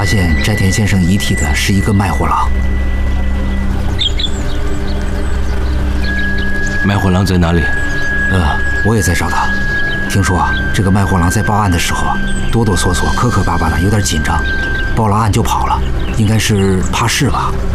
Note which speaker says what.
Speaker 1: 发现斋田先生遗体的是一个卖货郎。
Speaker 2: 卖货郎在哪里？
Speaker 1: 我也在找他。听说这个卖货郎在报案的时候哆哆嗦嗦、磕磕巴巴的，有点紧张，报了案就跑了，应该是怕事吧。